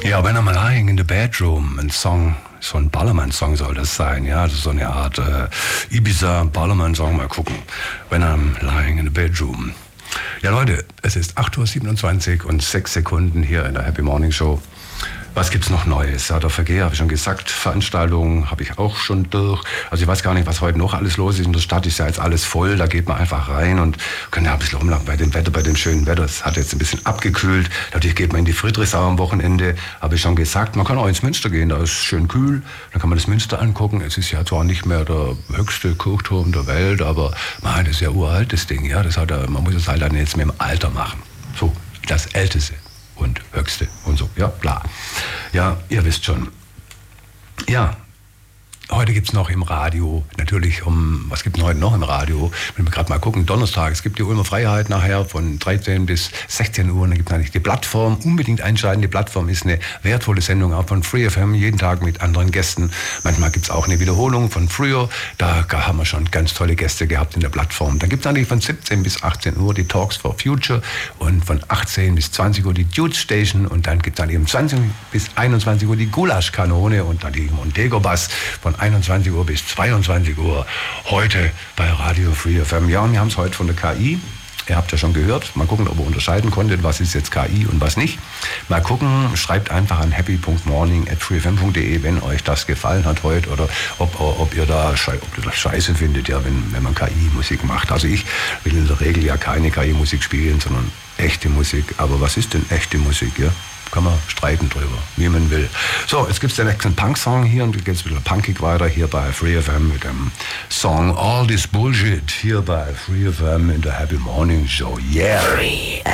Ja, When I'm Lying in the Bedroom, ein Song, so ein Ballermann-Song soll das sein, ja, das ist so eine Art Ibiza-Ballermann-Song, mal gucken. When I'm Lying in the Bedroom. Ja Leute, es ist 8:27 Uhr und 6 Sekunden hier in der Happy Morning Show. Was gibt's noch Neues? Ja, der Verkehr, habe ich schon gesagt, Veranstaltungen habe ich auch schon durch. Also ich weiß gar nicht, was heute noch alles los ist. In der Stadt ist ja jetzt alles voll, da geht man einfach rein und kann ja ein bisschen rumlaufen bei dem Wetter, bei dem schönen Wetter. Es hat jetzt ein bisschen abgekühlt. Natürlich geht man in die Friedrichsau am Wochenende, habe ich schon gesagt. Man kann auch ins Münster gehen, da ist schön kühl. Dann kann man das Münster angucken. Es ist ja zwar nicht mehr der höchste Kirchturm der Welt, aber man, das ist ja uralt, das Ding. Ja, das hat man muss es halt dann jetzt mit dem Alter machen. So, das Älteste und Höchste und so, ja, bla. Ja, ihr wisst schon. Ja, heute gibt es noch im Radio, natürlich was gibt es heute noch im Radio? Wenn wir gerade mal gucken, Donnerstag, es gibt die Ulmer Freiheit nachher von 13 bis 16 Uhr. Und dann gibt es natürlich die Plattform, unbedingt einschalten. Die Plattform ist eine wertvolle Sendung auch von Free FM, jeden Tag mit anderen Gästen. Manchmal gibt es auch eine Wiederholung von früher. Da haben wir schon ganz tolle Gäste gehabt in der Plattform. Dann gibt es natürlich von 17 bis 18 Uhr die Talks for Future und von 18 bis 20 Uhr die Dude Station und dann gibt es dann eben 20 bis 21 Uhr die Gulaschkanone und dann die Montego Bass von 21 Uhr bis 22 Uhr heute bei Radio Free FM. Ja, und wir haben es heute von der KI. Ihr habt ja schon gehört. Mal gucken, ob ihr unterscheiden konntet, was ist jetzt KI und was nicht. Mal gucken, schreibt einfach an happy.morning@freefm.de, wenn euch das gefallen hat heute oder ob ihr das scheiße findet, ja, wenn man KI-Musik macht. Also ich will in der Regel ja keine KI-Musik spielen, sondern echte Musik. Aber was ist denn echte Musik, ja? Kann man streiten drüber, wie man will. So, jetzt gibt es den nächsten Punk-Song hier und jetzt geht es wieder punkig weiter hier bei Free FM mit dem Song All This Bullshit hier bei Free FM in der Happy Morning Show. Yeah!